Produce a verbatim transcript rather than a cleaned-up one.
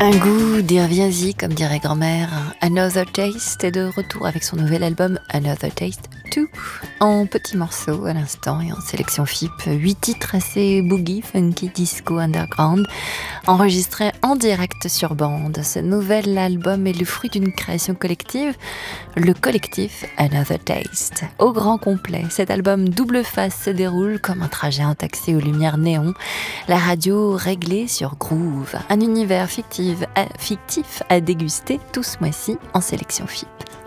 Un goût d'Irviasi, comme dirait grand-mère. Another Taste est de retour avec son nouvel album Another Taste deux, en petits morceaux à l'instant et en sélection F I P. Huit titres assez boogie, funky, disco, underground, enregistrés en direct sur bande. Ce nouvel album est le fruit d'une création collective, le collectif Another Taste. Au grand complet, cet album double face se déroule comme un trajet en taxi aux lumières néon, la radio réglée sur groove, un univers fictif à, fictif à déguster tout ce mois-ci en sélection F I P.